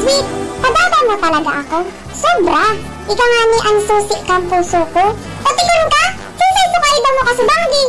sweet. Padabay mo talaga ako. Sobra. Ika nga ni ang susi kang puso ko. Pati karon ka? Sisay suka iba mo kasubanggi.